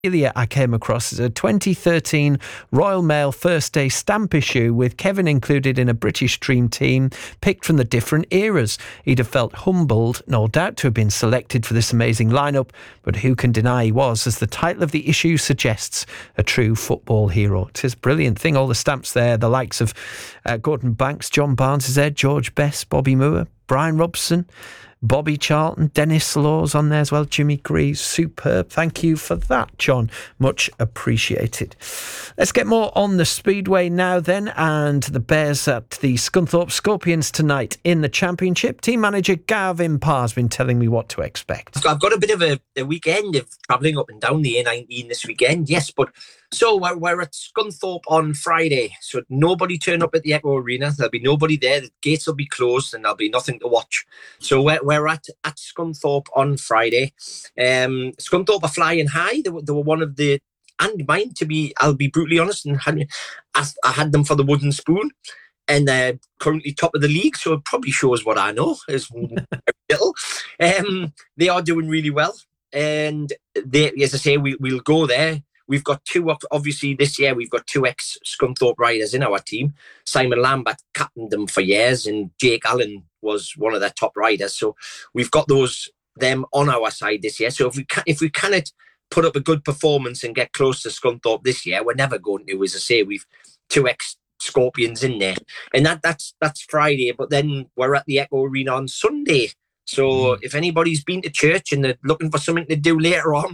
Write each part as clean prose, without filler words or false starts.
I came across as a 2013 Royal Mail First Day stamp issue with Kevin included in a British Dream Team picked from the different eras. He'd have felt humbled, no doubt, to have been selected for this amazing lineup, but who can deny he was, as the title of the issue suggests, a true football hero. It is a brilliant thing, all the stamps there, the likes of Gordon Banks, John Barnes is there, George Best, Bobby Moore, Brian Robson, Bobby Charlton, Dennis Laws on there as well, Jimmy Greaves, superb. Thank you for that, John. Much appreciated. Let's get more on the Speedway now then, and the Bears at the Scunthorpe Scorpions tonight in the Championship. Team manager Gavin Parr has been telling me what to expect. I've got a bit of a weekend of travelling up and down the A19 this weekend, yes, but so we're at Scunthorpe on Friday, so nobody turn up at the Echo Arena. There'll be nobody there. The gates will be closed and there'll be nothing to watch. So we're at Scunthorpe on Friday. Scunthorpe are flying high. They were one of the, and mine, I'll be brutally honest, and I had them for the wooden spoon, and they're currently top of the league, so it probably shows what I know is little. They are doing really well, and they, as I say, we'll go there. We've got obviously this year we've got two ex-Scunthorpe riders in our team. Simon Lambert captained them for years, and Jake Allen was one of their top riders. So we've got them on our side this year. So if we cannot put up a good performance and get close to Scunthorpe this year, we're never going to. As I say, we've two ex-Scorpions in there, and that's Friday. But then we're at the Echo Arena on Sunday. So if anybody's been to church and they're looking for something to do later on,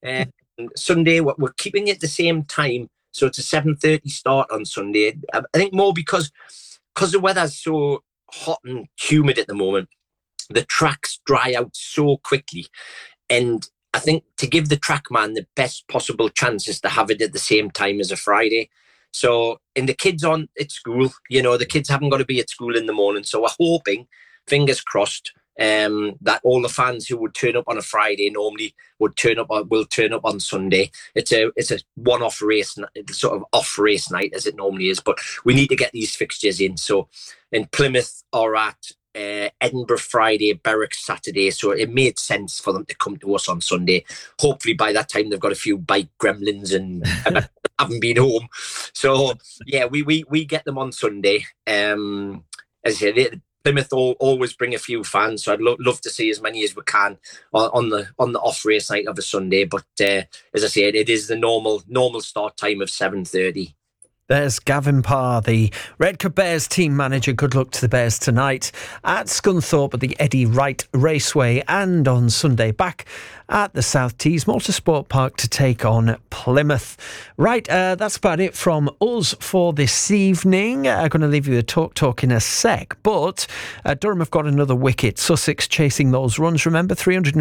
Sunday we're keeping it the same time, so it's a 7:30 start on Sunday. I think more because the weather's so hot and humid at the moment, the tracks dry out so quickly, and I think to give the trackman the best possible chance is to have it at the same time as a Friday. So, and the kids on at school, the kids haven't got to be at school in the morning, so we're hoping, fingers crossed, that all the fans who would turn up on a Friday normally will turn up on Sunday. It's a one-off race, sort of off race night as it normally is, but we need to get these fixtures in. So in Plymouth are at Edinburgh Friday, Berwick Saturday, so it made sense for them to come to us on Sunday. Hopefully by that time they've got a few bike gremlins and haven't been home. So yeah, we get them on Sunday. As I said, Plymouth always bring a few fans, so I'd love to see as many as we can on the off race night of a Sunday. But as I said, it is the normal start time of 7:30. There's Gavin Parr, the Redcar Bears team manager. Good luck to the Bears tonight at Scunthorpe at the Eddie Wright Raceway, and on Sunday back at the South Tees Motorsport Park to take on Plymouth. Right, that's about it from us for this evening. I'm going to leave you a talk in a sec, but Durham have got another wicket. Sussex chasing those runs. Remember,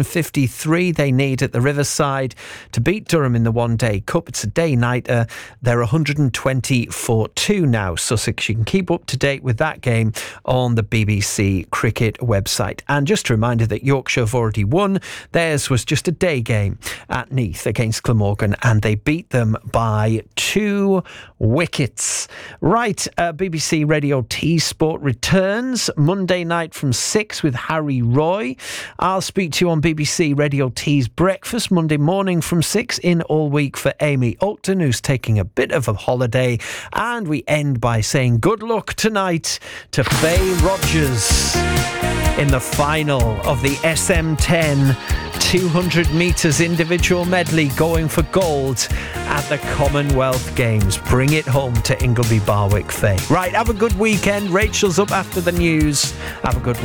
353 they need at the Riverside to beat Durham in the One Day Cup. It's a day-nighter. They're 120 for 2 now, Sussex. You can keep up to date with that game on the BBC Cricket website. And just a reminder that Yorkshire have already won. Theirs was just a day game at Neath against Glamorgan, and they beat them by 2 wickets. Right, BBC Radio T Sport returns Monday night from 6 with Harry Roy. I'll speak to you on BBC Radio T's Breakfast Monday morning from 6, in all week for Amy Oakton, who's taking a bit of a holiday. And we end by saying good luck tonight to Faye Rogers in the final of the SM10 200 metres individual medley, going for gold at the Commonwealth Games. Bring it home to Ingleby Barwick, Faye. Right, have a good weekend. Rachel's up after the news. Have a good one.